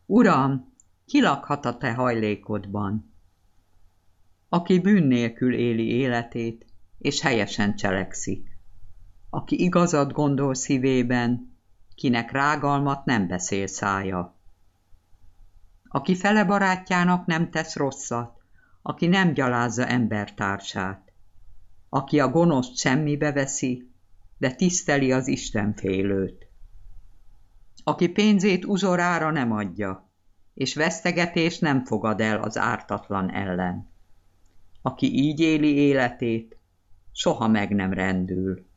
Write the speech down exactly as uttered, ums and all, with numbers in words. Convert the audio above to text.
Uram, ki lakhat a te hajlékodban? Aki bűn nélkül éli életét, és helyesen cselekszik. Aki igazat gondol szívében, kinek rágalmat nem beszél szája. Aki fele barátjának nem tesz rosszat, aki nem gyalázza embertársát. Aki a gonoszt semmibe veszi, de tiszteli az istenfélőt. Aki pénzét uzorára nem adja, és vesztegetést nem fogad el az ártatlan ellen. Aki így éli életét, soha meg nem rendül.